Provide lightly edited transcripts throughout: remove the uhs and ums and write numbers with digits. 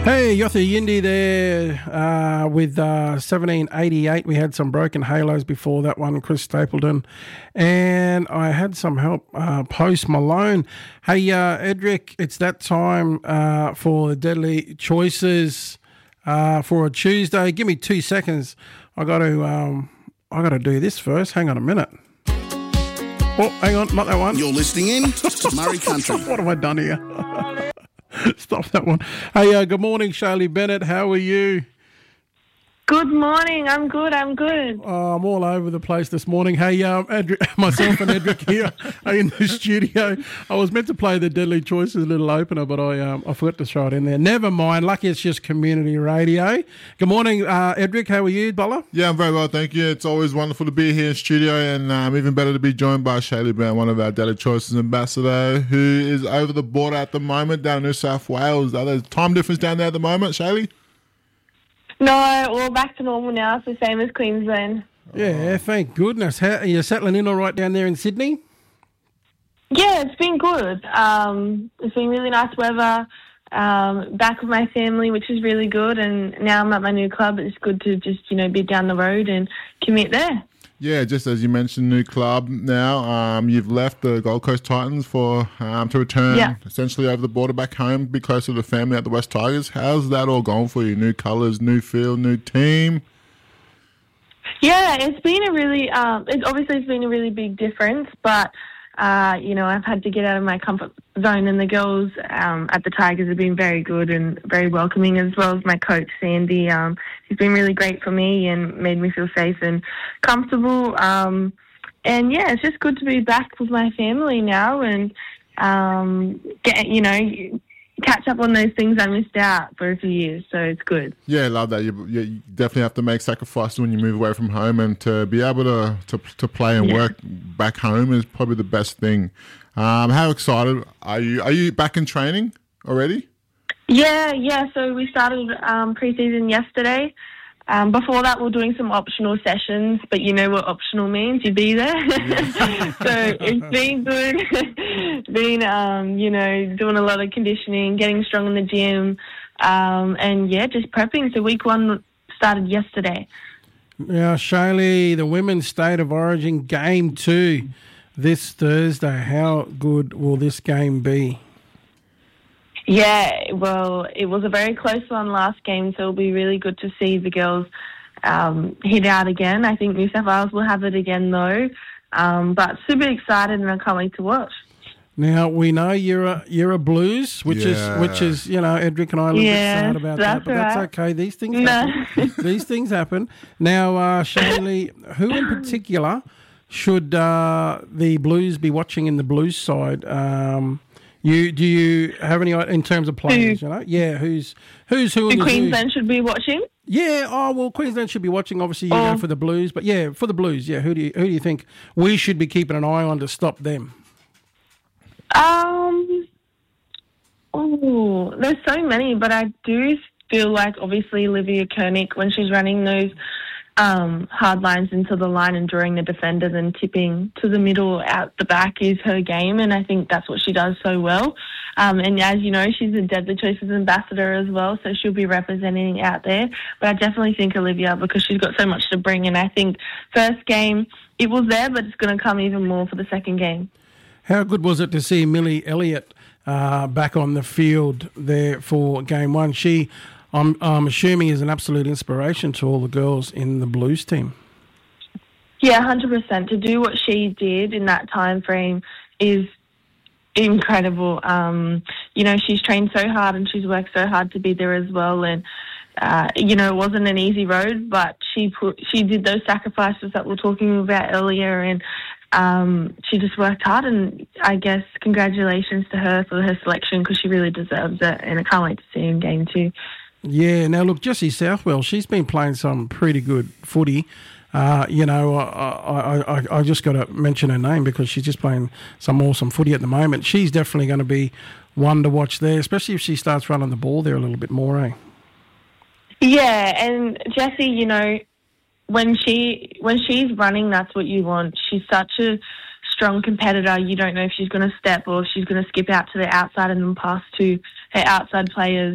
Hey, Yotha Yindi there with 1788. We had some Broken Halos before that one, Chris Stapleton. And I had some help, Post Malone. Hey, Edric, it's that time for the Deadly Choices for a Tuesday. Give me 2 seconds. I got to do this first. Hang on a minute. Oh, hang on, not that one. You're listening in to Murray Country. What have I done here? Stop that one. Hey, good morning, Shaylee Bennett. How are you? Good morning. I'm good. Oh, I'm all over the place this morning. Hey, myself and Edric here are in the studio. I was meant to play the Deadly Choices little opener, but I forgot to throw it in there. Never mind. Lucky it's just community radio. Good morning, Edric. How are you, Bella? Yeah, I'm very well, thank you. It's always wonderful to be here in studio, and even better to be joined by Shaylee Bennett, one of our Deadly Choices ambassador, who is over the border at the moment down in New South Wales. Are there time difference down there at the moment, Shaylee? No, we're back to normal now. It's the same as Queensland. Yeah, thank goodness. How, are you settling in all right down there in Sydney? Yeah, it's been good. It's been really nice weather. Back with my family, which is really good. And now I'm at my new club. It's good to just, be down the road and commute there. Yeah, just as you mentioned, new club now. You've left the Gold Coast Titans for to return essentially over the border back home, be closer to the family at the West Tigers. How's that all going for you? New colours, new field, new team? Yeah, it's been a really, it's been a really big difference, but, I've had to get out of my comfort zone, and the girls at the Tigers have been very good and very welcoming, as well as my coach, Sandy. He's been really great for me and made me feel safe and comfortable. And, it's just good to be back with my family now and, catch up on those things I missed out for a few years, so it's good. Yeah, I love that. You definitely have to make sacrifices when you move away from home, and to be able to play and work back home is probably the best thing. How excited are you? Are you back in training already? Yeah. So we started pre-season yesterday. Before that, we're doing some optional sessions, but you know what optional means? You be there. So it's been good. It's been, doing a lot of conditioning, getting strong in the gym, just prepping. So week 1 started yesterday. Now, Shaylee, the Women's State of Origin Game 2 this Thursday. How good will this game be? Yeah, well, it was a very close one last game, so it'll be really good to see the girls hit out again. I think New South Wales will have it again, though. But super excited, and I can't wait to watch. Now, we know you're a Blues, which is Edric and I are a little bit sad about that, but that's okay. These things happen. These things happen. Now, Shaylee, who in particular should the Blues be watching in the Blues side? Do you have any in terms of players? Who's who? In the Queensland should be watching. Yeah. Oh well, Queensland should be watching. Obviously, you go for the Blues, but yeah, for the Blues, yeah. Who do you think we should be keeping an eye on to stop them? There's so many, but I do feel like obviously Olivia Koenig, when she's running those hard lines into the line and drawing the defender, then tipping to the middle out the back is her game, and I think that's what she does so well. And as you know, she's a Deadly Choices ambassador as well, so she'll be representing out there. But I definitely think Olivia, because she's got so much to bring, and I think first game it was there, but it's going to come even more for the second game. How good was it to see Millie Elliott back on the field there for game 1? She, I'm assuming, is an absolute inspiration to all the girls in the Blues team. Yeah, 100%. To do what she did in that time frame is incredible. She's trained so hard and she's worked so hard to be there as well. And, it wasn't an easy road, but she did those sacrifices that we're talking about earlier, and she just worked hard, and I guess congratulations to her for her selection, because she really deserves it, and I can't wait to see her in game 2. Yeah, now look, Jessie Southwell, she's been playing some pretty good footy. I just got to mention her name because she's just playing some awesome footy at the moment. She's definitely going to be one to watch there, especially if she starts running the ball there a little bit more, eh? Yeah, and Jessie, when she's running, that's what you want. She's such a strong competitor. You don't know if she's going to step or if she's going to skip out to the outside and then pass to her outside players.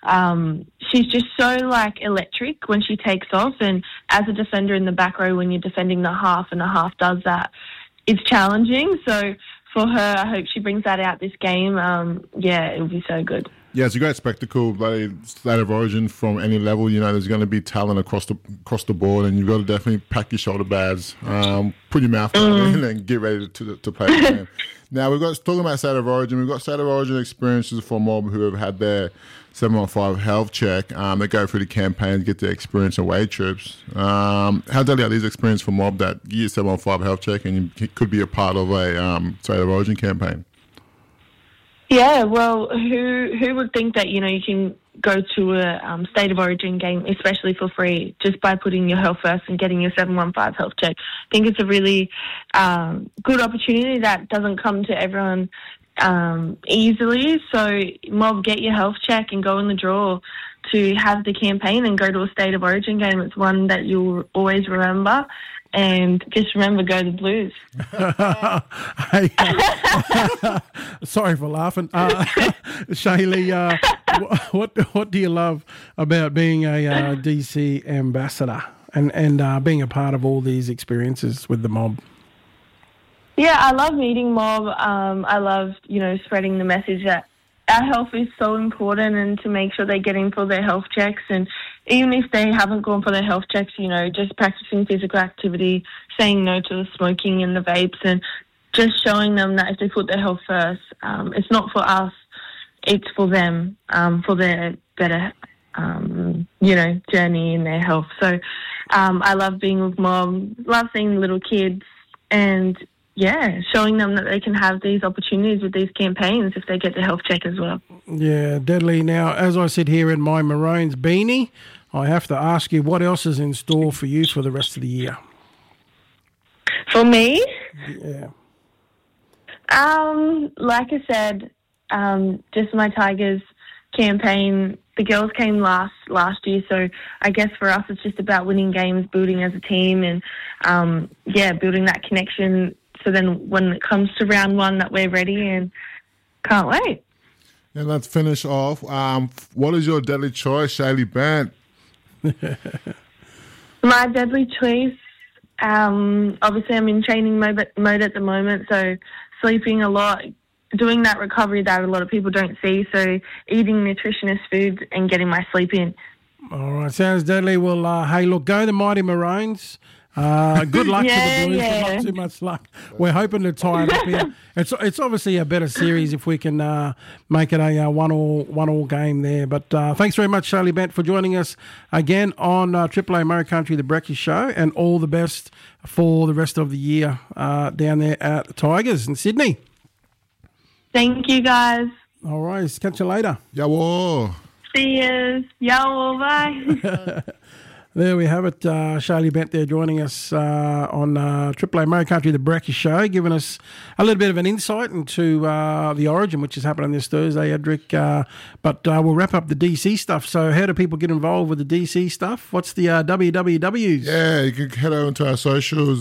she's just so like electric when she takes off. And as a defender in the back row, when you're defending the half and the half does that, it's challenging. So for her, I hope she brings that out this game. It'll be so good. Yeah, it's a great spectacle. Like State of Origin from any level, there's going to be talent across the board, and you've got to definitely pack your shoulder pads, put your mouth on it, and get ready to play the game. Now, talking about State of Origin, we've got State of Origin experiences for mob who have had their 715 health check. They go through the campaign, get their experience away trips. How deadly are these experiences for mob that you get 715 health check and you could be a part of a State of Origin campaign? Yeah, well, who would think that, you can go to a State of Origin game, especially for free, just by putting your health first and getting your 715 health check. I think it's a really good opportunity that doesn't come to everyone easily. So, mob, get your health check and go in the draw to have the campaign and go to a State of Origin game. It's one that you'll always remember. And just remember, go to Blues. Hey, sorry for laughing. Shaylee, what do you love about being a DC ambassador and being a part of all these experiences with the mob? Yeah, I love meeting mob. I love, spreading the message that our health is so important and to make sure they get in for their health checks. And even if they haven't gone for their health checks, just practicing physical activity, saying no to the smoking and the vapes, and just showing them that if they put their health first, it's not for us, it's for them, for their better, journey in their health. So I love being with mob, love seeing little kids, and showing them that they can have these opportunities with these campaigns if they get the health check as well. Yeah, deadly. Now, as I sit here in my Maroons beanie, I have to ask you, what else is in store for you for the rest of the year? For me? Yeah. Like I said, just my Tigers campaign. The girls came last year, so I guess for us it's just about winning games, building as a team, and building that connection. So then when it comes to round one, that we're ready and can't wait. And let's finish off. What is your deadly choice, Shaylee Bent? My deadly choice, obviously I'm in training mode at the moment, so sleeping a lot, doing that recovery that a lot of people don't see, so eating nutritious foods and getting my sleep in. All right, sounds deadly. Well, hey, look, go the Mighty Maroons. Good luck to the Blues, but not too much luck. We're hoping to tie it up here. It's obviously a better series if we can make it a one all game there. But thanks very much, Shaylee Bent, for joining us again on Triple A Murray Country, the Breakfast Show, and all the best for the rest of the year down there at the Tigers in Sydney. Thank you, guys. All right, catch you later. Yawo. See you. Yawo, bye. There we have it. Shaylee Bent there joining us on Triple A Murray Country, the Breakfast Show, giving us a little bit of an insight into the Origin, which is happening this Thursday, Edric. But we'll wrap up the DC stuff. So how do people get involved with the DC stuff? What's the WWWs? Yeah, you can head over to our socials,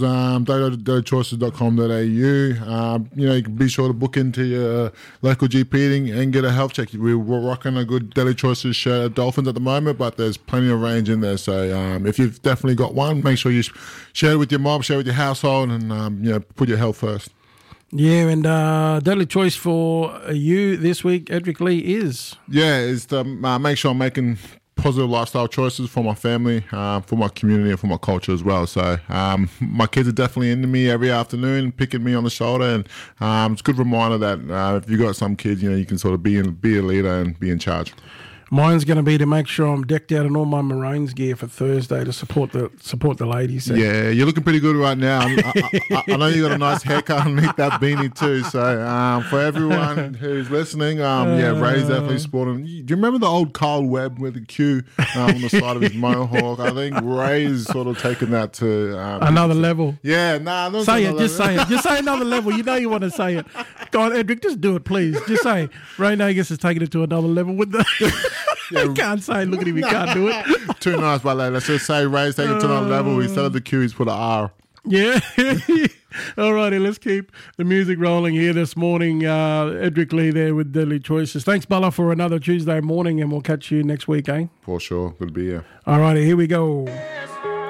www.choices.com.au. You can be sure to book into your local GP and get a health check. We're rocking a good Daily Choices shirt at Dolphins at the moment, but there's plenty of range in there. So if you've definitely got one, make sure you share it with your mob, share it with your household, and put your health first. Yeah, and deadly choice for you this week, Edric Lee, is? Yeah, is to make sure I'm making positive lifestyle choices for my family, for my community, and for my culture as well. So my kids are definitely into me every afternoon, picking me on the shoulder, and it's a good reminder that if you've got some kids, you can sort of be a leader and be in charge. Mine's going to be to make sure I'm decked out in all my Maroons gear for Thursday to support the ladies. So. Yeah, you're looking pretty good right now. I know you got a nice haircut underneath that beanie too. So for everyone who's listening, Ray's definitely sporting. Do you remember the old Carl Webb with the Q on the side of his mohawk? I think Ray's sort of taken that to another level. Yeah, say it. Just say it. Just say another level. You know you want to say it. Go on, Edric. Just do it, please. Just say Ray Nagus has taken it to another level with the. I can't say, look at him, he can't do it. Too nice, by that. Let's just say Ray's taking it to another level. Instead of the Q, he's put an R. Yeah. All righty, let's keep the music rolling here this morning. Edric Lee there with Deadly Choices. Thanks, Bella, for another Tuesday morning, and we'll catch you next week, eh? For sure. Good to be here. All righty, here we go.